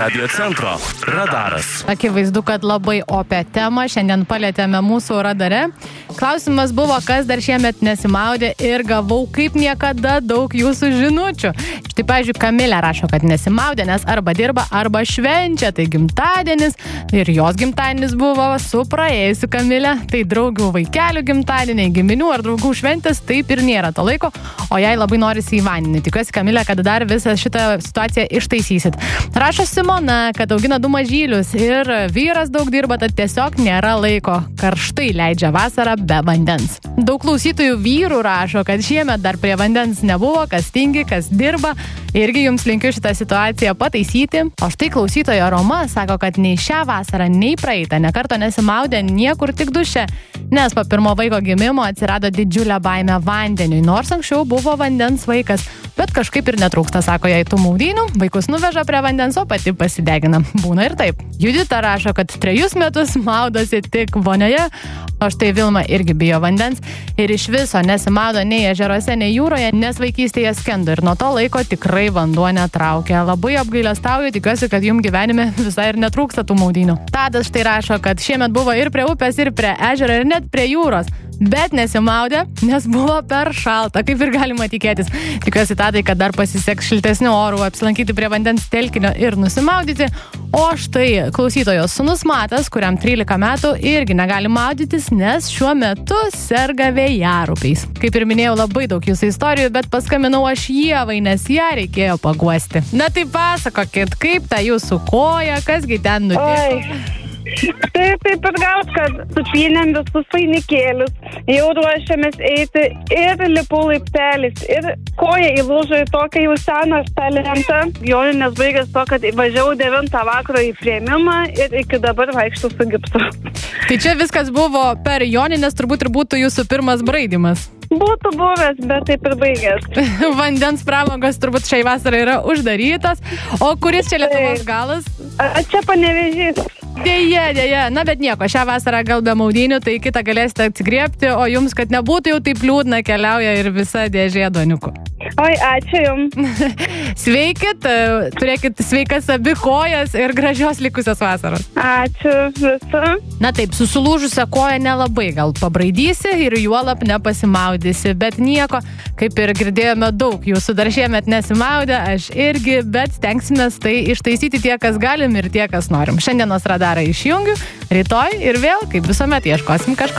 Radio centro radaras. Akivaizdu, kad labai opę temą šiandien palėtėme mūsų radare. Klausimas buvo, kas dar šiemet nesimaudė ir gavau kaip niekada daug jūsų žinučių. Štai, pavyzdžiui, Kamilė rašo, kad nesimaudė, nes arba dirba, arba švenčia. Tai gimtadienis ir jos gimtadienis buvo su praėjusiu Kamilė. Tai draugių vaikelių gimtadieniai, giminių ar draugų šventės, taip ir nėra to laiko, o jai labai norisi į vandenį. Tikiuosi, Kamilė, kad dar visą šitą situaciją ištaisysit. Rašo Simona, kad augina 2 mažylius ir vyras daug dirba, tad tiesiog nėra laiko. Karštai leidžia vasarą be vandens. Daug klausytojų vyrų rašo, kad šiemet dar prie vandens nebuvo, kas tingi, kas dirba. Irgi jums linkiu šitą situaciją pataisyti. O štai klausytoja Roma sako, kad nei šią vasarą, nei praeitą nekarto nesimaudė niekur tik duše, nes po pirmo vaiko gimimo atsirado didžiulė baimė vandeniui, nors anksčiau buvo vandens vaikas, bet kažkaip ir netrūksta, sako jai tų maudynių, vaikus nuveža prie vandens, o pati pasidegina. Būna ir taip. Judita rašo, kad 3 metus maudosi tik vonioje, o štai Vilma irgi bijo vandens ir iš viso nesimaudo nei ežeruose, nei jūroje, nes vaikystėje skendo ir nuo to laiko tikrai vanduo netraukia. Labai apgailestauju, tikiuosi, kad jums gyvenime visai ir netrūksta tų maudynių. Tadas štai rašo, kad šiemet buvo ir prie upės, ir prie ežero, ir net prie jūros, bet nesimaudė, nes buvo per šalta, kaip ir galima tikėtis. Tikiuosi, Tadai, kad dar pasiseks šiltesnių orų apsilankyti prie vandens telkinio ir nusimaudyti. O štai klausytojos sūnus Matas, kuriam 13 metų, irgi negali maudytis, nes šiuo metu serga vėjaraupiais. Kaip ir minėjau, labai daug jūsų istorijų, bet paskambinau aš Ievai, nes ją reikėjo paguosti. Na tai pasakokit, kaip ta jūsų koja, kasgi ten nutiko? Taip ir gaut, kad supynėm visus vainikėlius, jau ruošiamės eiti ir lipau laiptelis ir koja įlūžo į tokią jau seną lentą. Joninės baigės to, kad važiavau 9 vakaro į priėmimą ir iki dabar vaikštau su gipsu. Tai čia viskas buvo per Joninės, turbūt ir būtų jūsų pirmas braidymas. Būtų buvęs, bet taip ir baigės. Vandens pramogos turbūt šiai vasarai yra uždarytos. O kuris čia Lietuvos galas? Čia Panevėžys. Deja. Na, bet nieko, šią vasarą gal be maudynių, tai kitą galėsite atsigriebti, o jums, kad nebūtų jau taip liūdna, keliauja ir visa dėžė duoniukų. Oi, ačiū jums. Sveikit, turėkit sveikas abi kojas ir gražios likusios vasaros. Ačiū visą. Na taip, susilūžusią koją nelabai gal pabraidysi ir juolap nepasimaudysi, bet nieko, kaip ir girdėjome, daug jūsų dar šiemet nesimaudė, aš irgi, bet stengsimės tai ištaisyti tie, kas galim ir tie, kas norim. Šiandienos radarą išjungiu, rytoj ir vėl, kaip visuomet, ieškosim kažko